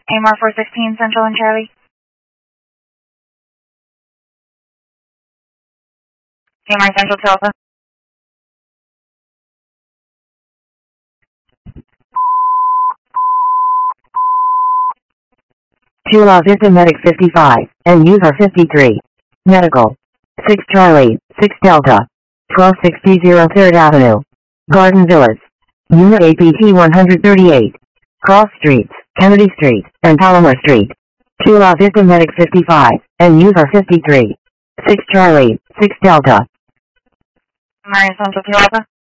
AMR 416 Central and Charlie. AMR Central to Alpha. To La Vista Medic 55, and user 53. Medical. 6 Charlie, 6 Delta. 1260 3rd Avenue. Garden Villas. Unit APT 138. Cross Streets, Kennedy Street, and Palomar Street. To La Vista Medic 55, and user 53. 6 Charlie, 6 Delta. AMR Central to Alpha.